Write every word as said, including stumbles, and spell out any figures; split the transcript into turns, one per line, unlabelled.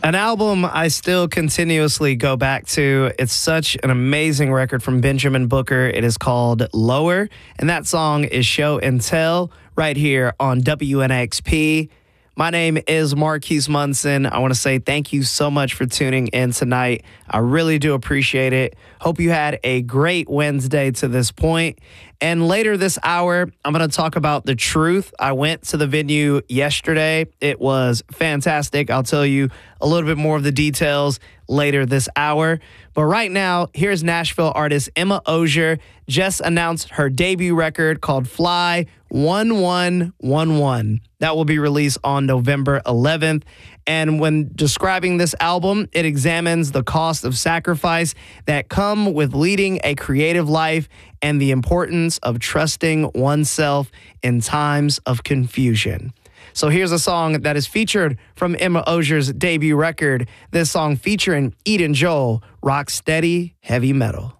An album I still continuously go back to. It's such an amazing record from Benjamin Booker. It is called Lower, and that song is Show and Tell right here on W N X P. My name is Marquise Munson. I want to say thank you so much for tuning in tonight. I really do appreciate it. Hope you had a great Wednesday to this point. And later this hour, I'm going to talk about The Truth. I went to the venue yesterday. It was fantastic. I'll tell you a little bit more of the details later this hour. But right now, here's Nashville artist Emma Ozier. Just announced her debut record called Fly one one one one. That will be released on November eleventh. And when describing this album, it examines the cost of sacrifice that come with leading a creative life and the importance of trusting oneself in times of confusion. So here's a song that is featured from Emma Ozier's debut record. This song featuring Eden Joel, Rock Steady Heavy Metal.